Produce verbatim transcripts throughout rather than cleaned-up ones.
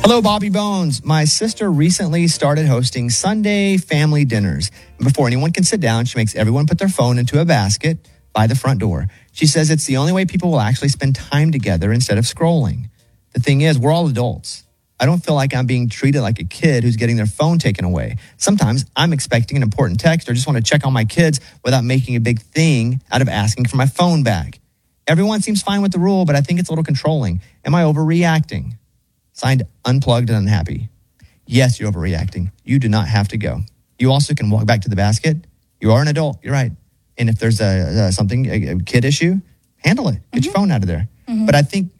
Hello, Bobby Bones. My sister recently started hosting Sunday family dinners. Before anyone can sit down, she makes everyone put their phone into a basket by the front door. She says it's the only way people will actually spend time together instead of scrolling. The thing is, we're all adults. I don't feel like I'm being treated like a kid who's getting their phone taken away. Sometimes I'm expecting an important text or just want to check on my kids without making a big thing out of asking for my phone back. Everyone seems fine with the rule, but I think it's a little controlling. Am I overreacting? Signed, Unplugged and Unhappy. Yes, you're overreacting. You do not have to go. You also can walk back to the basket. You are an adult. You're right. And if there's a, a something, a, a kid issue, handle it. Get mm-hmm. your phone out of there. Mm-hmm. But I think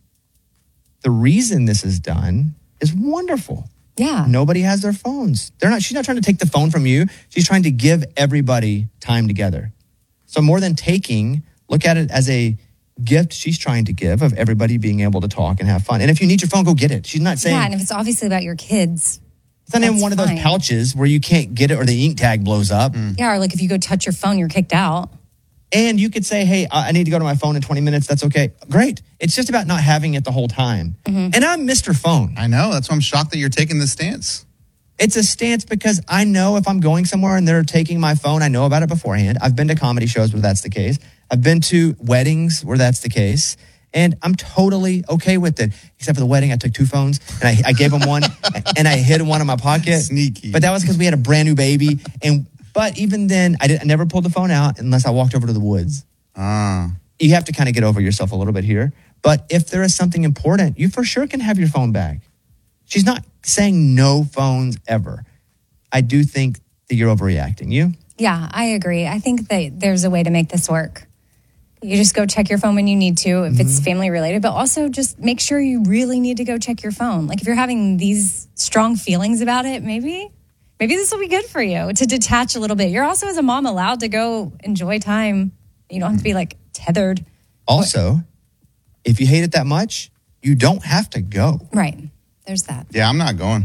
the reason this is done is wonderful. Yeah. Nobody has their phones. They're not. She's not trying to take the phone from you. She's trying to give everybody time together. So more than taking, look at it as a gift she's trying to give of everybody being able to talk and have fun. And if you need your phone, go get it. She's not saying... Yeah, and if it's obviously about your kids... It's not even one of those fine. pouches where you can't get it or the ink tag blows up. Mm. Yeah, or like if you go touch your phone, you're kicked out. And you could say, hey, I need to go to my phone in twenty minutes. That's okay. Great. It's just about not having it the whole time. Mm-hmm. And I'm Mister Phone. I know. That's why I'm shocked that you're taking this stance. It's a stance because I know if I'm going somewhere and they're taking my phone, I know about it beforehand. I've been to comedy shows where that's the case. I've been to weddings where that's the case. And I'm totally okay with it. Except for the wedding, I took two phones and I, I gave them one and I hid one in my pocket. Sneaky. But that was because we had a brand new baby. And But even then, I, did, I never pulled the phone out unless I walked over to the woods. Ah. You have to kind of get over yourself a little bit here. But if there is something important, you for sure can have your phone back. She's not saying no phones ever. I do think that you're overreacting. You? Yeah, I agree. I think that there's a way to make this work. You just go check your phone when you need to, if mm-hmm. it's family related, but also just make sure you really need to go check your phone. Like if you're having these strong feelings about it, maybe, maybe this will be good for you to detach a little bit. You're also, as a mom, allowed to go enjoy time. You don't have to be like tethered. Also, if you hate it that much, you don't have to go. Right. There's that. Yeah, I'm not going.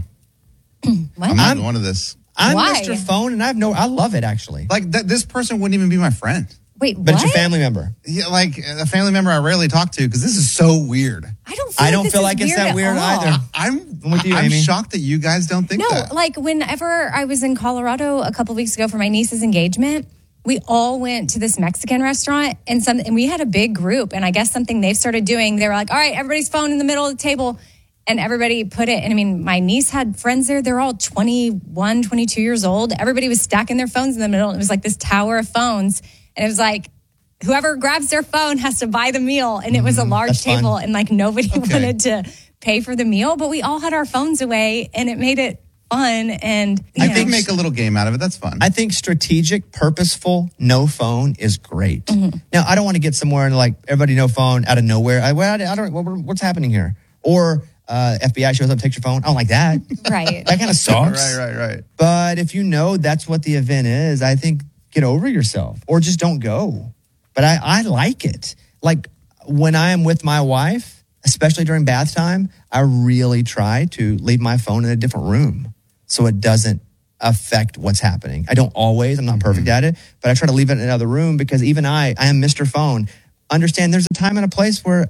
What? I'm not I'm, going to this. I'm Why? Mister Phone, and I have no. I love it actually. Like th- this person wouldn't even be my friend. Wait, but what? it's your family member. Yeah, like a family member I rarely talk to because this is so weird. I don't. Feel I don't like feel like it's that weird all. either. I'm, I'm with you, I'm Amy. shocked that you guys don't think no, that. No, like whenever I was in Colorado a couple of weeks ago for my niece's engagement, we all went to this Mexican restaurant and some, and we had a big group. And I guess something they've started doing, they were like, all right, everybody's phone in the middle of the table. And everybody put it, and I mean, my niece had friends there. They're all twenty-one, twenty-two years old. Everybody was stacking their phones in the middle. It was like this tower of phones. And it was like, whoever grabs their phone has to buy the meal. And it was a large That's table, fun. and like nobody Okay. wanted to pay for the meal. But we all had our phones away, and it made it fun. And you I know. think make a little game out of it. That's fun. I think strategic, purposeful, no phone is great. Mm-hmm. Now, I don't want to get somewhere and like everybody no phone out of nowhere. I, well, I, I don't. What, what's happening here? Or uh, F B I shows up, takes your phone. I don't like that. Right. That kind of sucks. right, right, right. But if you know that's what the event is, I think get over yourself or just don't go. But I, I like it. Like when I am with my wife, especially during bath time, I really try to leave my phone in a different room so it doesn't affect what's happening. I don't always, I'm not perfect at it, but I try to leave it in another room because even I, I am Mister Phone. Understand there's a time and a place where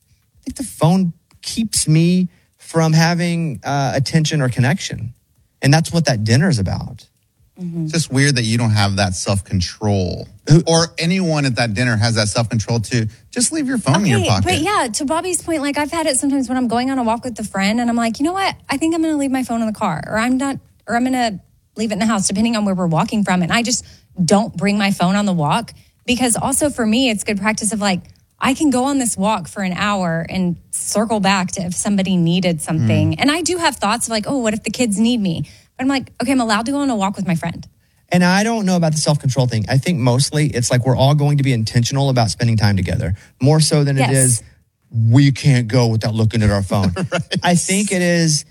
I think the phone keeps me from having uh, attention or connection. And that's what that dinner is about. Mm-hmm. It's just weird that you don't have that self-control. Or anyone at that dinner has that self-control to just leave your phone Okay, in your pocket. but yeah, to Bobby's point, like I've had it sometimes when I'm going on a walk with a friend and I'm like, you know what? I think I'm going to leave my phone in the car or I'm not, or I'm going to leave it in the house, depending on where we're walking from. And I just don't bring my phone on the walk because also for me, it's good practice of like, I can go on this walk for an hour and circle back to if somebody needed something. Mm. And I do have thoughts of like, oh, what if the kids need me? But I'm like, okay, I'm allowed to go on a walk with my friend. And I don't know about the self-control thing. I think mostly it's like we're all going to be intentional about spending time together, more so than yes. it is we can't go without looking at our phone. Right. I think it is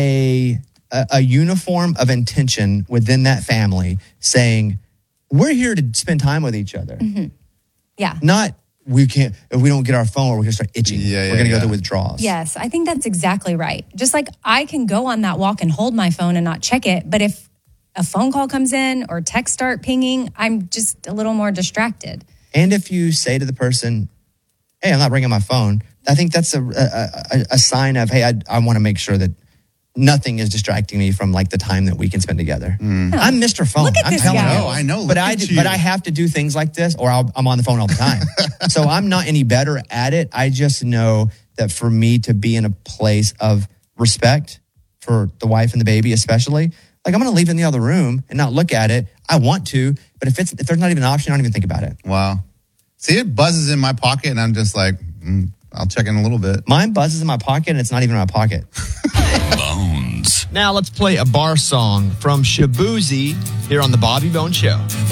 a, a a uniform of intention within that family saying, we're here to spend time with each other. Mm-hmm. Yeah. Not we can't, if we don't get our phone, we're going to start itching. Yeah, yeah, we're going to yeah. go through withdrawals. Yes, I think that's exactly right. Just like I can go on that walk and hold my phone and not check it. But if a phone call comes in or texts start pinging, I'm just a little more distracted. And if you say to the person, hey, I'm not bringing my phone, I think that's a a, a, a sign of, hey, I, I want to make sure that nothing is distracting me from like the time that we can spend together. Mm. I'm Mister Phone. Look at I'm this telling guy. you. No, I know. But Look I, at do, you. but I have to do things like this or I'll, I'm on the phone all the time. So I'm not any better at it. I just know that for me to be in a place of respect for the wife and the baby, especially, like I'm going to leave it in the other room and not look at it. I want to, but if it's if there's not even an option, I don't even think about it. Wow. See, it buzzes in my pocket, and I'm just like, mm, I'll check in a little bit. Mine buzzes in my pocket, and it's not even in my pocket. Bones. Now let's play a bar song from Shabuzi here on the Bobby Bone Show.